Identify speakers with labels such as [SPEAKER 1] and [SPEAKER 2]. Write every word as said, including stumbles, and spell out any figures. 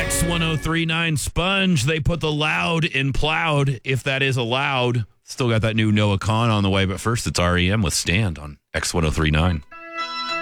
[SPEAKER 1] X ten thirty-nine Sponge. They put the loud in plowed, if that is allowed. Still got that new Noah Khan on the way, but first it's R E M with Stand on X ten thirty-nine.